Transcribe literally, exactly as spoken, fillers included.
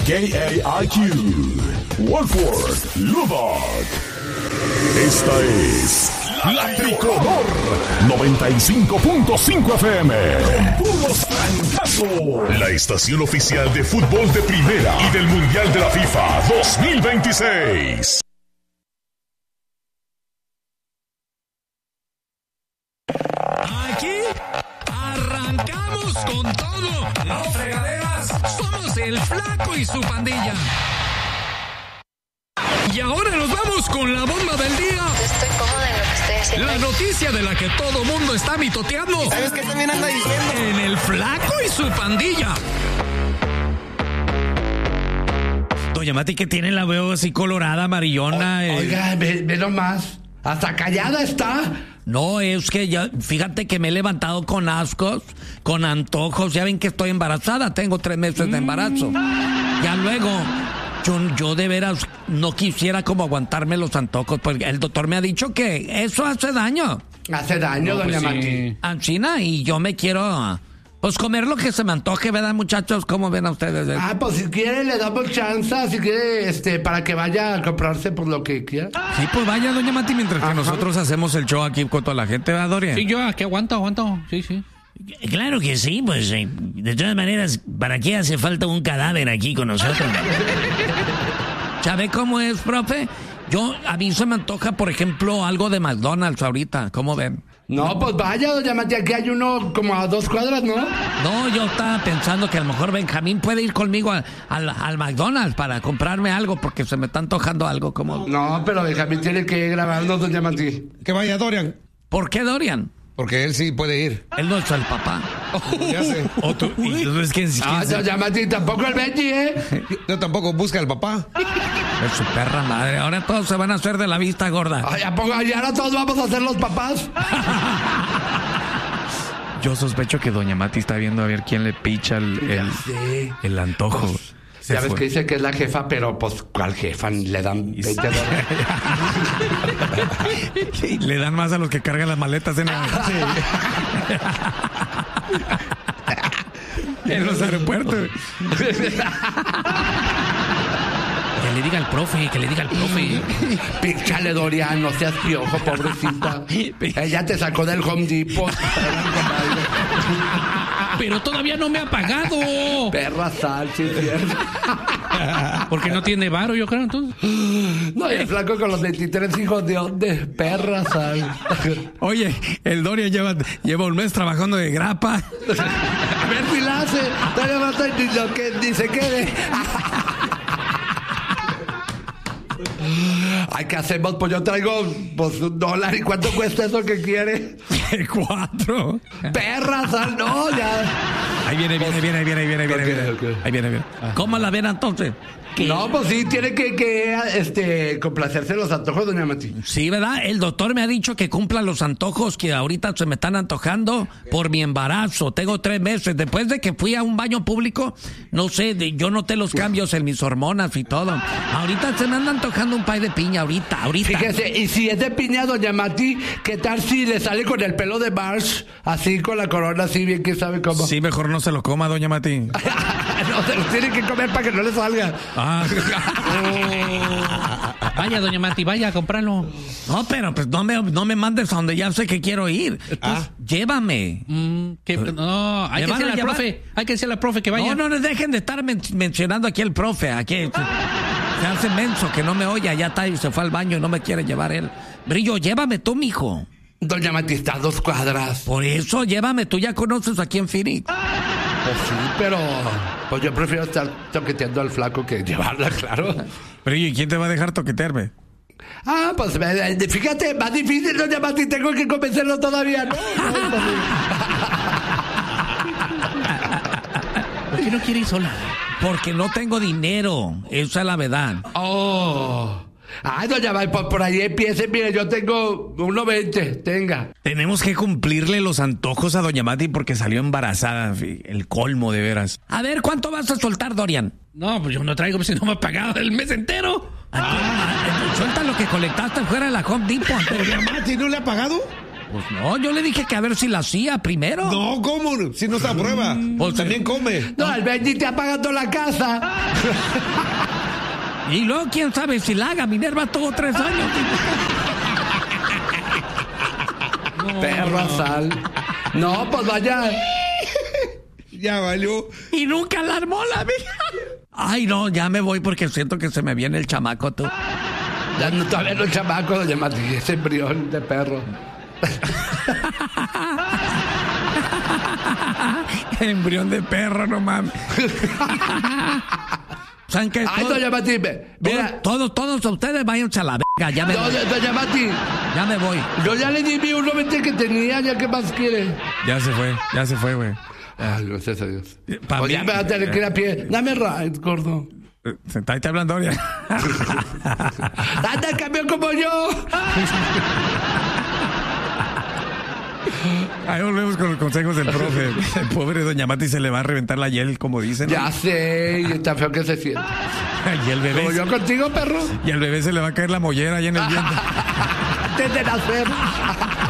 A I Q, Wolford, Lubbock. Esta es La Tricolor noventa y cinco punto cinco F M. Con puros trancazos. La estación oficial de fútbol de primera y del Mundial de la FIFA dos mil veintiséis. Aquí arrancamos con todo. No fregaderas. Somos el Flaco y su pandilla. Y ahora nos vamos con la bomba del día. Estoy cómoda en lo que estoy haciendo. La noticia de la que todo mundo está mitoteando. ¿Sabes qué también anda diciendo? En el Flaco y su pandilla. Doña Mati, que tiene la veo así colorada, amarillona. O, oiga, ve, ve nomás. Hasta callada está. No, es que ya, fíjate que me he levantado con ascos, con antojos. Ya ven que estoy embarazada, tengo tres meses de embarazo. Ya luego, yo, yo de veras no quisiera como aguantarme los antojos, porque el doctor me ha dicho que eso hace daño. Hace daño, no, doña pues Mati. Sí. Ancina, y yo me quiero... Pues comer lo que se me antoje, ¿verdad, muchachos? ¿Cómo ven a ustedes? Ah, pues si quiere le damos chance, si quiere, este, para que vaya a comprarse por lo que quiera. Sí, pues vaya, doña Mati, mientras Ajá. que nosotros hacemos el show aquí con toda la gente, ¿verdad, Dorian? Sí, yo aquí aguanto, aguanto, sí, sí. Claro que sí, pues, eh, de todas maneras, ¿para qué hace falta un cadáver aquí con nosotros? ¿Sabe cómo es, profe? Yo, a mí se me antoja, por ejemplo, algo de McDonald's ahorita, ¿cómo ven? No, pues vaya, doña Mati, aquí hay uno como a dos cuadras, ¿no? No, yo estaba pensando que a lo mejor Benjamín puede ir conmigo a, a, al McDonald's para comprarme algo, porque se me está antojando algo como... No, pero Benjamín tiene que ir grabando, doña Mati. Que vaya Dorian. ¿Por qué Dorian? Porque él sí puede ir. Él no es el papá. Oh, ya sé. O tú, y entonces, ¿quién, quién ah, doña Mati, tampoco el Benji, ¿eh? Yo tampoco busca al papá. Es su perra madre. Ahora todos se van a hacer de la vista gorda. Ay, ¿a poco? ¿Y ahora todos vamos a ser los papás? Yo sospecho que doña Mati está viendo a ver quién le picha el, el, el antojo. Pues, ya ves que dice que es la jefa, pero pues, ¿cuál jefa? Le dan veinte dólares. Le dan más a los que cargan las maletas en, el... en los aeropuertos. Que le diga al profe, que le diga al profe. Píchale, Dorian, no seas piojo, pobrecita. Ella te sacó del Home Depot. Pero todavía no me ha pagado. Perra sal, sí, cierto. Porque no tiene varo, yo creo, entonces. No, el Flaco con los veintitrés hijos de dónde. Perra sal. Oye, el Dorian lleva, lleva un mes trabajando de grapa. A ver si la hace. Todavía no estoy ni lo que ni se quede. Ay, ¿qué hacemos? Pues yo traigo pues un dólar. ¿Y cuánto cuesta eso que quiere? Cuatro. Perra, sal, no, ya. Ahí viene, viene, viene, ahí viene, ahí viene, ahí viene. Okay, viene. Okay. Ahí viene, viene. Ah. ¿Cómo la ven entonces? ¿Qué? No, pues sí, tiene que, que este, complacerse los antojos, doña Mati. Sí, ¿verdad? El doctor me ha dicho que cumpla los antojos que ahorita se me están antojando por mi embarazo. Tengo tres meses. Después de que fui a un baño público, no sé, de, yo noté los cambios en mis hormonas y todo. Ahorita se me anda antojando un pay de piña, ahorita, ahorita. Fíjese, y si es de piña, doña Mati, ¿qué tal si le sale con el pelo de Marsh? Así, con la corona, así bien, ¿quién sabe cómo? Sí, mejor no se lo coma, doña Mati. No, se lo tiene que comer para que no le salga. Ah. Oh. Vaya, doña Mati, vaya a comprarlo. No, pero pues no me, no me mandes a donde ya sé que quiero ir. Entonces, ah. llévame. Mm, que, no, hay que decirle al profe, hay que decirle al profe que vaya. No, no, no dejen de estar men- mencionando aquí el profe. Aquí se hace menso que no me oye. Ya está y se fue al baño y no me quiere llevar él. Brillo, llévame tú, mijo. Doña Mati, está a dos cuadras. Por eso, llévame. Tú ya conoces aquí en Phoenix. Pues sí, pero pues yo prefiero estar toqueteando al Flaco que llevarla, claro. Pero ¿y quién te va a dejar toquetearme? Ah, pues fíjate, más difícil, doña Mati, tengo que convencerlo todavía, ¿no? ¿Por qué no quiere ir sola? Porque no tengo dinero, esa es la verdad. Oh... Ay, doña Mati, por, por ahí empiece, mire, yo tengo uno veinte, tenga. Tenemos que cumplirle los antojos a doña Mati porque salió embarazada, el colmo de veras. A ver, ¿cuánto vas a soltar, Dorian? No, pues yo no traigo, pues si no me ha pagado el mes entero. Ah, suelta lo que colectaste fuera de la Home Depot. Doña Mati, ¿no le ha pagado? Pues no, yo le dije que a ver si la hacía primero. No, ¿cómo? Si no está a prueba. Pues también come. No, el Benji te ha pagado la casa. Y luego, quién sabe si la haga. Minerva tuvo tres años. No. Perro sal. No, pues vaya. Ya valió. Y nunca la armó la vieja. Ay, no, ya me voy porque siento que se me viene el chamaco, tú. Ya no está viendo el chamaco, doña Mati, ese embrión de perro. Embrión de perro, no mames. ¿Saben qué? Ay, doña Mati, mira. Todos, todos ustedes váyanse a la verga, ya me no, voy. Doña Mati. Ya me voy. Yo ya le di mi uno veinte que tenía, ya qué más quiere. Ya se fue, ya se fue, güey. Ay, gracias a Dios. Pa Oye, mí, me va a tener que ir a pie. Dame ride, gordo. Sentate hablando ahora. Anda, cambio como yo. Ahí volvemos con los consejos del profe. El pobre doña Mati se le va a reventar la hiel, como dicen, ¿no? Ya sé, y está feo que se siente. Y el bebé. Como yo contigo, perro. Y al bebé se le va a caer la mollera ahí en el vientre. Antes de nacer.